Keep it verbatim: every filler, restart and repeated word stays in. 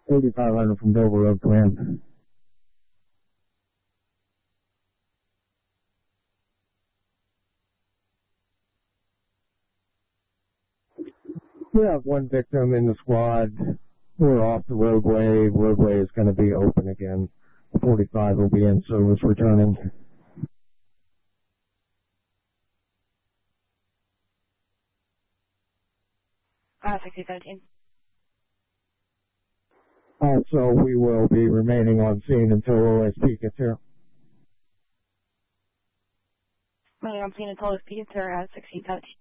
eighty-five hundred from Dover Road Command. We have one victim in the squad. We're off the roadway. Roadway is going to be open again. forty-five will be in service returning. Uh, sixty seventeen. Also, we will be remaining on scene until O S P gets here. Remaining on scene until O S P gets here at sixteen seventeen.